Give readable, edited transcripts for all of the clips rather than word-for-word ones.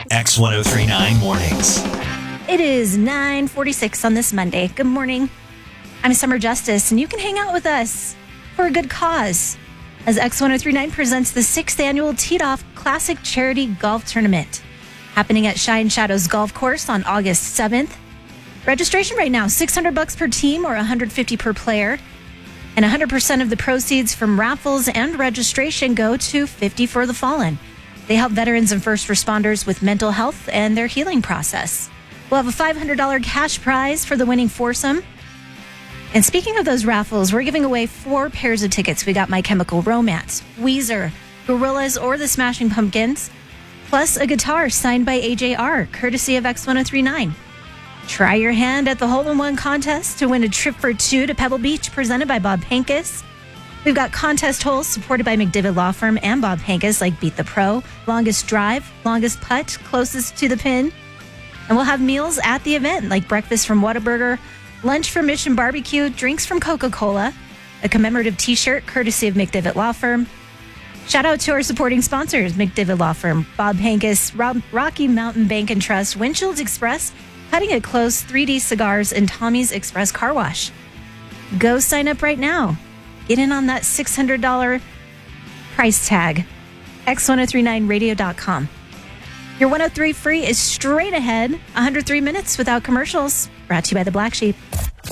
X1039 Mornings. It is 9:46 on this Monday. Good morning. I'm Summer Justice, and you can hang out with us for a good cause as X1039 presents the 6th annual Teed Off Classic Charity Golf Tournament happening at Shine Shadows Golf Course on August 7th. Registration right now, $600 per team or $150 per player. And 100% of the proceeds from raffles and registration go to 50 for the Fallen. They help veterans and first responders with mental health and their healing process. We'll have a $500 cash prize for the winning foursome. And speaking of those raffles, we're giving away 4 pairs of tickets. We got My Chemical Romance, Weezer, Gorillaz, or the Smashing Pumpkins, plus a guitar signed by AJR, courtesy of X1039. Try your hand at the Hole-in-One contest to win a trip for 2 to Pebble Beach, presented by Bob Hankus. We've got contest holes supported by McDivitt Law Firm and Bob Hankus, like Beat the Pro, longest drive, longest putt, closest to the pin. And we'll have meals at the event, like breakfast from Whataburger, lunch from Mission Barbecue, drinks from Coca-Cola, a commemorative T-shirt courtesy of McDivitt Law Firm. Shout out to our supporting sponsors, McDivitt Law Firm, Bob Hankus, Rocky Mountain Bank and Trust, Windshields Express, Cutting It Close, 3D Cigars, and Tommy's Express Car Wash. Go sign up right now. Get in on that $600 price tag. X1039radio.com. Your 103 free is straight ahead. 103 minutes without commercials. Brought to you by the Black Sheep.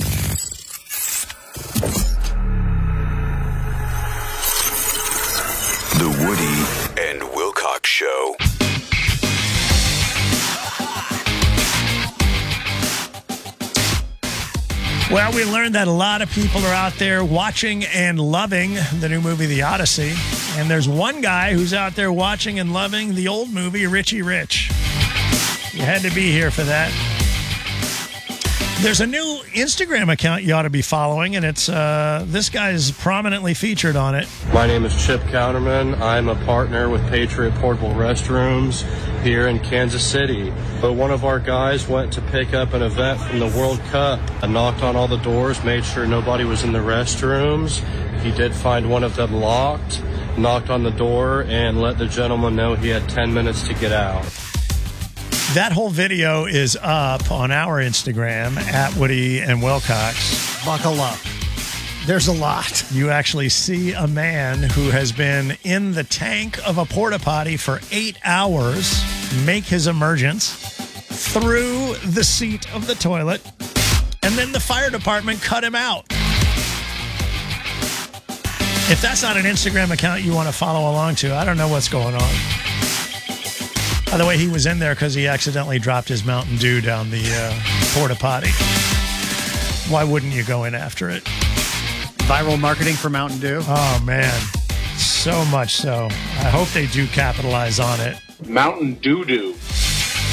The Woody and Wilcox Show. Well, we learned that a lot of people are out there watching and loving the new movie, The Odyssey. And there's one guy who's out there watching and loving the old movie, Richie Rich. You had to be here for that. There's a new Instagram account you ought to be following, and it's this guy is prominently featured on it. My name is Chip Counterman. I'm a partner with Patriot Portable Restrooms here in Kansas City. But one of our guys went to pick up an event from the World Cup. I knocked on all the doors, made sure nobody was in the restrooms. He did find one of them locked, knocked on the door, and let the gentleman know he had 10 minutes to get out. That whole video is up on our Instagram, at Woody and Wilcox. Buckle up. There's a lot. You actually see a man who has been in the tank of a porta potty for 8 hours make his emergence through the seat of the toilet, and then the fire department cut him out. If that's not an Instagram account you want to follow along to, I don't know what's going on. By the way, he was in there because he accidentally dropped his Mountain Dew down the porta potty. Why wouldn't you go in after it? Viral marketing for Mountain Dew. Oh, man. So much so. I hope they do capitalize on it. Mountain Doo-Doo.